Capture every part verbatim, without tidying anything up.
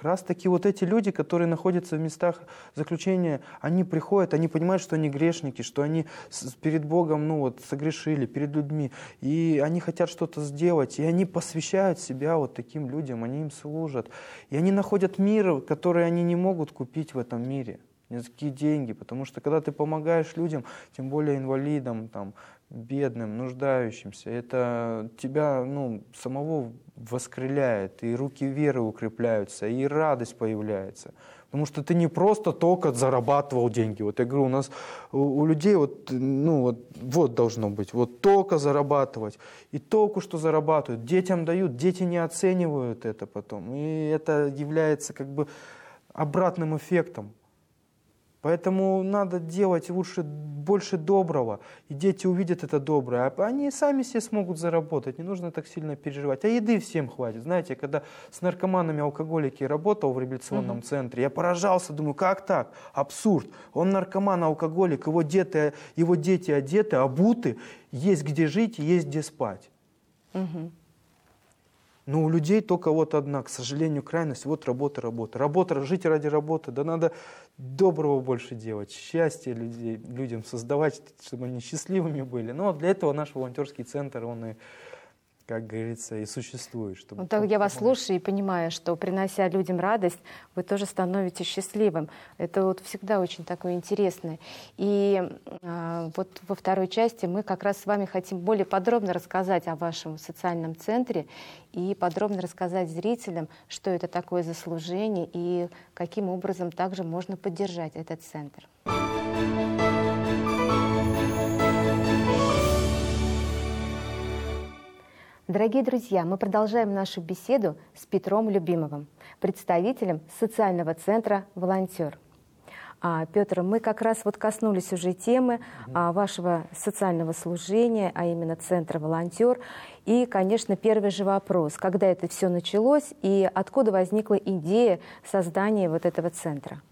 Как раз таки вот эти люди, которые находятся в местах заключения, они приходят, они понимают, что они грешники, что они перед Богом, ну вот, согрешили, перед людьми, и они хотят что-то сделать, и они посвящают себя вот таким людям, они им служат, и они находят мир, который они не могут купить в этом мире. Ни за какие деньги, потому что когда ты помогаешь людям, тем более инвалидам, там, бедным, нуждающимся, это тебя, ну, самого воскрыляет, и руки веры укрепляются, и радость появляется. Потому что ты не просто только зарабатывал деньги. Вот я говорю, у нас у, у людей вот, ну, вот, вот должно быть, вот только зарабатывать. И толку, что зарабатывают, детям дают, дети не оценивают это потом. И это является как бы обратным эффектом. Поэтому надо делать лучше больше доброго, и дети увидят это доброе, а они сами себе смогут заработать, не нужно так сильно переживать. А еды всем хватит. Знаете, когда с наркоманами, алкоголики работал в реабилитационном uh-huh. центре, я поражался, думаю, как так? Абсурд. Он наркоман, алкоголик, его дети, его дети одеты, обуты, есть где жить и есть где спать. Uh-huh. Но у людей только вот одна, к сожалению, крайность, вот работа, работа. Работа, жить ради работы, да надо доброго больше делать, счастье людей, людям создавать, чтобы они счастливыми были. Но для этого наш волонтерский центр, он и, как говорится, и существует. Чтобы вот так я вас слушаю и понимаю, что, принося людям радость, вы тоже становитесь счастливым. Это вот всегда очень такое интересное. И а, вот во второй части мы как раз с вами хотим более подробно рассказать о вашем социальном центре и подробно рассказать зрителям, что это такое за служение и каким образом также можно поддержать этот центр. Дорогие друзья, мы продолжаем нашу беседу с Петром Любимовым, представителем социального центра «Волонтер». А, Петр, мы как раз вот коснулись уже темы а, вашего социального служения, а именно центра «Волонтер». И, конечно, первый же вопрос, когда это все началось и откуда возникла идея создания вот этого центра?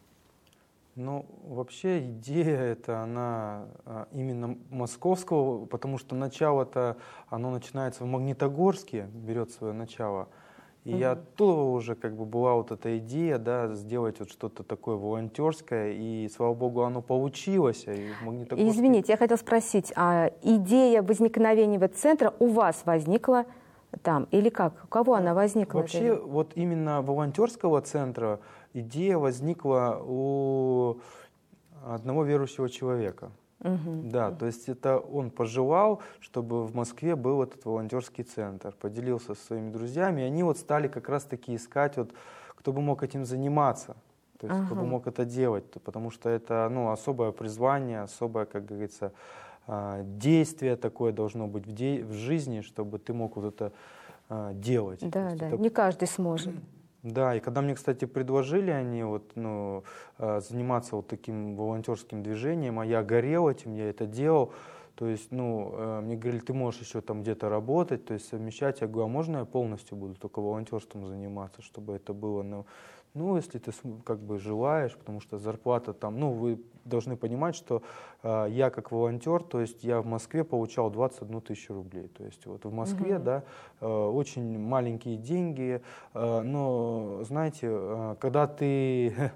Ну, вообще идея эта, она именно московского, потому что начало-то, оно начинается в Магнитогорске, берет свое начало. И угу. оттуда уже как бы была вот эта идея, да, сделать вот что-то такое волонтерское, и, слава богу, оно получилось. И в Магнитогорске... Извините, я хотела спросить, а идея возникновения этого центра у вас возникла там, или как? У кого она возникла? Вообще, вот именно волонтерского центра идея возникла у одного верующего человека. Угу. Да, то есть это он пожелал, чтобы в Москве был этот волонтерский центр, поделился со своими друзьями, и они вот стали как раз-таки искать, вот, кто бы мог этим заниматься, то есть ага. кто бы мог это делать, потому что это, ну, особое призвание, особое, как говорится, действие такое должно быть в, де в жизни, чтобы ты мог вот это а, делать. Да, да, это... не каждый сможет. Да, и когда мне, кстати, предложили они вот, ну, заниматься вот таким волонтерским движением, а я горел этим, я это делал, то есть, ну, мне говорили, ты можешь еще там где-то работать, то есть совмещать. Я говорю, а можно я полностью буду только волонтерством заниматься, чтобы это было, ну, ну если ты как бы желаешь, потому что зарплата там, ну, вы должны понимать, что э, я как волонтер, то есть я в Москве получал двадцать одну тысячу рублей, то есть вот в Москве, угу. да, э, очень маленькие деньги, э, но, знаете, э, когда ты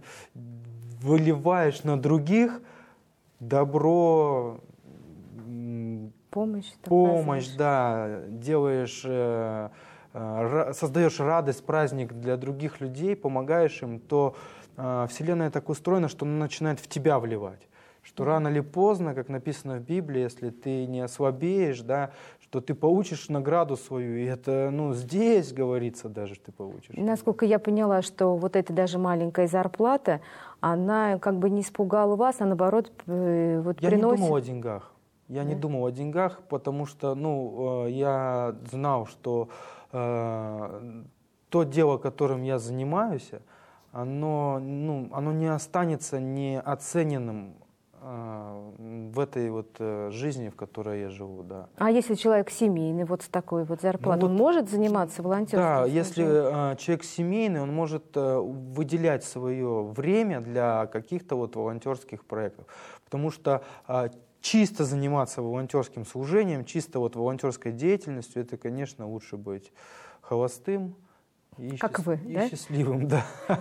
выливаешь на других добро, помощь, помощь, да, делаешь, э, э, создаешь радость, праздник для других людей, помогаешь им, то э, Вселенная так устроена, что она начинает в тебя вливать. Что рано или поздно, как написано в Библии, если ты не ослабеешь, да, что ты получишь награду свою. И это, ну, здесь говорится даже, что ты получишь. Насколько я поняла, что вот эта даже маленькая зарплата, она как бы не испугала вас, а наоборот э, вот я приносит... не думал о деньгах. Я да. не думал о деньгах, потому что, ну, э, я знал, что э, то дело, которым я занимаюсь, оно, ну, оно не останется неоцененным в этой вот жизни, в которой я живу, да. А если человек семейный, вот с такой вот зарплатой, ну, вот, он может заниматься волонтерством? Да, если э, человек семейный, он может э, выделять свое время для каких-то вот волонтерских проектов, потому что э, чисто заниматься волонтерским служением, чисто вот волонтерской деятельностью, это, конечно, лучше быть холостым. И как счаст... вы, и да? счастливым, да.